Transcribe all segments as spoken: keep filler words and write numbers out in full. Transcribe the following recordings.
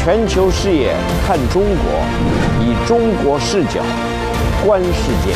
全球视野看中国，以中国视角观世界。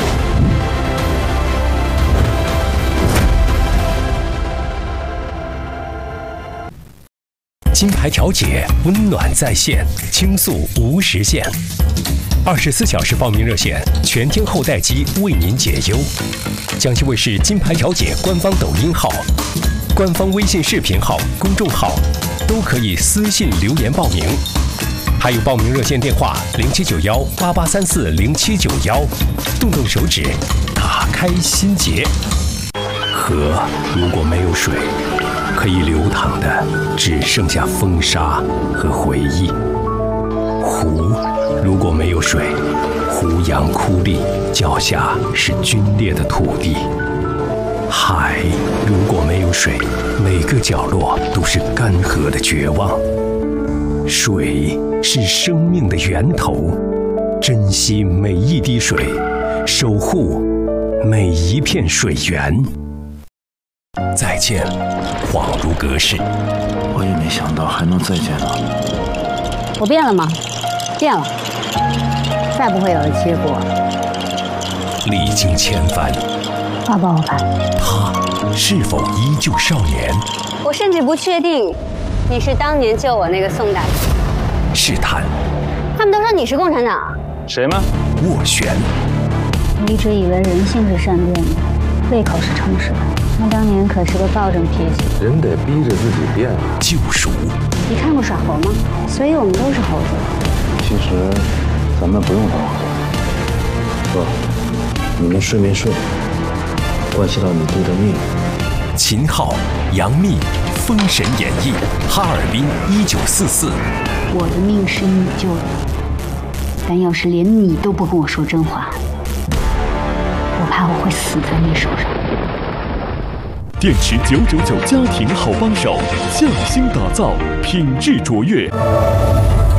金牌调解，温暖在线，倾诉无时限。二十四小时报名热线，全天候待机，为您解忧。江西卫视金牌调解官方抖音号、官方微信视频号、公众号都可以私信留言报名。还有报名热线电话零七九幺八八三四零七九幺，动动手指，打开心结。河如果没有水，可以流淌的只剩下风沙和回忆。湖如果没有水，湖洋枯立，脚下是龟裂的土地。海如果没有水，每个角落都是干涸的绝望。水是生命的源头，珍惜每一滴水，守护每一片水源。再见，恍如隔世。 我也没想到还能再见到你。 我变了吗？变了，再不会有了结果。 历经千帆， 抱抱我吧。 他是否依旧少年？ 我甚至不确定你是当年救我那个宋大师。 试探。 他们都说你是共产党。 谁吗？ 斡旋。 我一直以为人性是善变的，胃口是诚实的。那当年可是个暴政脾气。 人得逼着自己变。 救赎。 你看过耍猴吗？所以我们都是猴子。 其实咱们不用当猴子。哥，你们睡没睡，关系到你弟的命。 秦昊、杨幂，《封神演义》，哈尔滨一九四四。 我的命是你救的，但要是连你都不跟我说真话，我怕我会死在你手上。 电池九九九家庭好帮手，匠心打造，品质卓越。